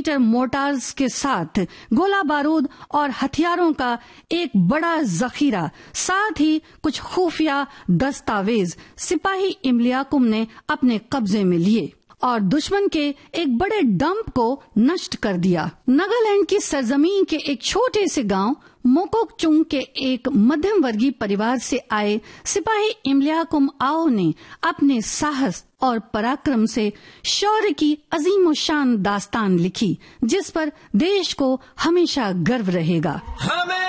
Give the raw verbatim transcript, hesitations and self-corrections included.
Millimetre मोर्टार्स के साथ गोला बारूद और हथियारों का एक बड़ा जखीरा, साथ ही कुछ खुफिया दस्तावेज सिपाही इमलियाकुम ने अपने कब्जे में लिए और दुश्मन के एक बड़े डंप को नष्ट कर दिया। नागालैंड की सरजमीन के एक छोटे से गांव मोकोकचुंग के एक मध्यम वर्गीय परिवार से आए सिपाही इमलियाकुम आओ ने अपने साहस और पराक्रम से शौर्य की अजीम शान दास्तान लिखी, जिस पर देश को हमेशा गर्व रहेगा। हमें